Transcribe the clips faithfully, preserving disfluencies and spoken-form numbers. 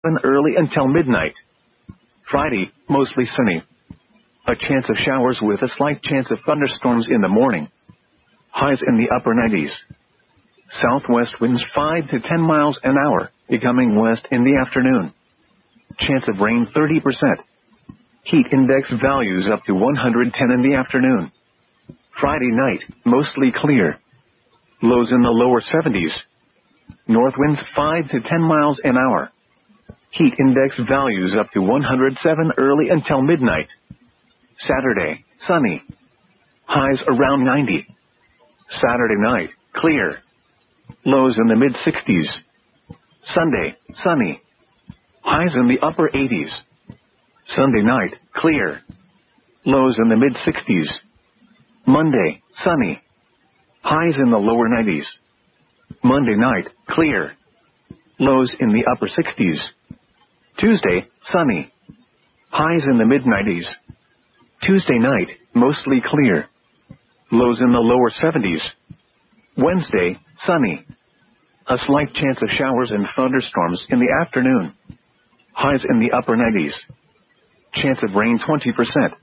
early until midnight. Friday, mostly sunny. A chance of showers with a slight chance of thunderstorms in the morning. Highs in the upper nineties. Southwest winds five to ten miles an hour, becoming west in the afternoon. Chance of rain thirty percent. Heat index values up to one hundred ten in the afternoon. Friday night, mostly clear. Lows in the lower seventies. North winds five to ten miles an hour. Heat index values up to one hundred seven early until midnight. Saturday, sunny. Highs around ninety. Saturday night, clear. Lows in the mid-sixties. Sunday, sunny. Highs in the upper eighties. Sunday night, clear. Lows in the mid-sixties. Monday, sunny. Highs in the lower nineties. Monday night, clear. Lows in the upper sixties. Tuesday, sunny. Highs in the mid-nineties. Tuesday night, mostly clear. Lows in the lower seventies. Wednesday, sunny. A slight chance of showers and thunderstorms in the afternoon. Highs in the upper nineties. Chance of rain twenty percent.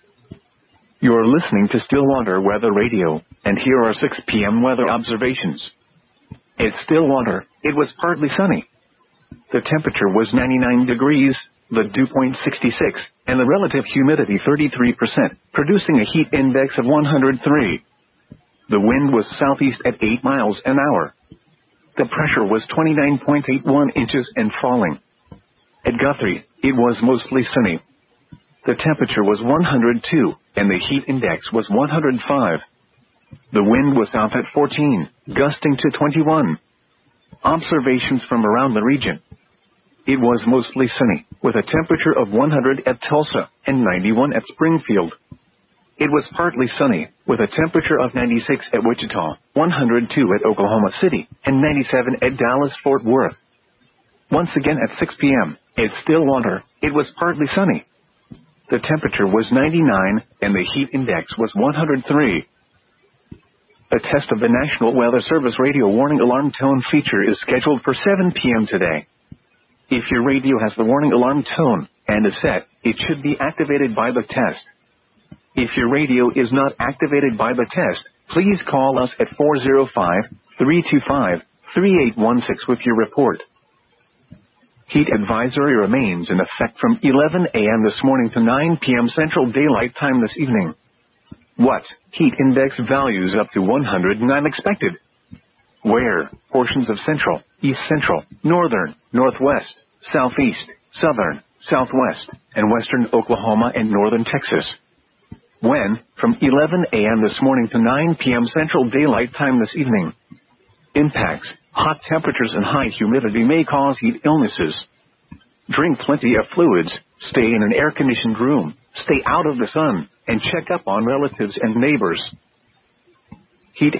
You're listening to Stillwater Weather Radio, and here are six p m weather observations. At Stillwater, it was partly sunny. The temperature was ninety-nine degrees, the dew point sixty-six, and the relative humidity thirty-three percent, producing a heat index of one hundred three. The wind was southeast at eight miles an hour. The pressure was twenty-nine point eight one inches and falling. At Guthrie, it was mostly sunny. The temperature was one hundred two, and the heat index was one hundred five. The wind was south at fourteen, gusting to twenty-one. Observations from around the region. It was mostly sunny, with a temperature of one hundred at Tulsa and ninety-one at Springfield. It was partly sunny, with a temperature of ninety-six at Wichita, one hundred two at Oklahoma City, and ninety-seven at Dallas-Fort Worth. Once again at six p m, at Stillwater, it was partly sunny. The temperature was ninety-nine, and the heat index was one hundred three. A test of the National Weather Service radio warning alarm tone feature is scheduled for seven p m today. If your radio has the warning alarm tone and is set, it should be activated by the test. If your radio is not activated by the test, please call us at four oh five, three two five, three eight one six with your report. Heat advisory remains in effect from eleven a m this morning to nine p m Central Daylight Time this evening. What? Heat index values up to one hundred nine expected. Where? Portions of central, east central, northern, northwest, southeast, southern, southwest, and western Oklahoma and northern Texas. When? From eleven a m this morning to nine p m Central Daylight Time this evening. Impacts. Hot temperatures and high humidity may cause heat illnesses. Drink plenty of fluids, stay in an air-conditioned room, stay out of the sun, and check up on relatives and neighbors. Heat.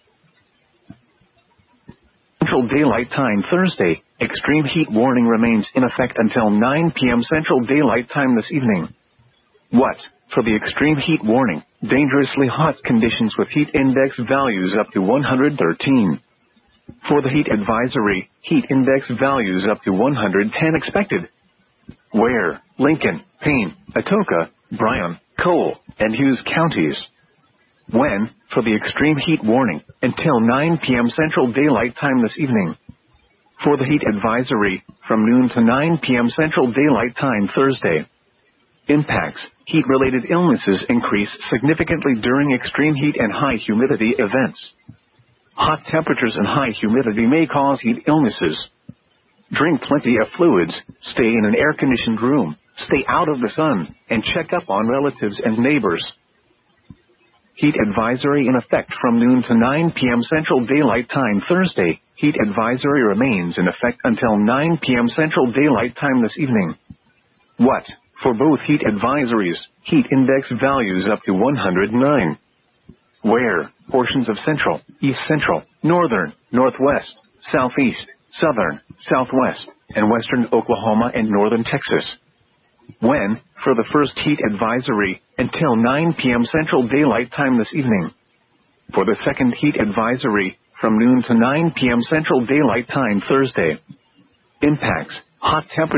Central Daylight Time Thursday, extreme heat warning remains in effect until nine p m Central Daylight Time this evening. What? For the extreme heat warning, dangerously hot conditions with heat index values up to one hundred thirteen. For the heat advisory, heat index values up to one hundred ten expected. Where? Lincoln, Payne, Atoka, Bryan, Cole, and Hughes counties. When? For the extreme heat warning, until nine p m Central Daylight Time this evening. For the heat advisory, from noon to nine p m Central Daylight Time Thursday. Impacts. Heat-related illnesses increase significantly during extreme heat and high humidity events. Hot temperatures and high humidity may cause heat illnesses. Drink plenty of fluids, stay in an air-conditioned room, stay out of the sun, and check up on relatives and neighbors. Heat advisory in effect from noon to nine p m Central Daylight Time Thursday. Heat advisory remains in effect until nine p m Central Daylight Time this evening. What? For both heat advisories, heat index values up to one hundred nine. Where? Portions of central, east central, northern, northwest, southeast, southern, southwest, and western Oklahoma and northern Texas. When? For the first heat advisory, until nine p m Central Daylight Time this evening. For the second heat advisory, from noon to nine p m Central Daylight Time Thursday. Impacts. Hot temperatures.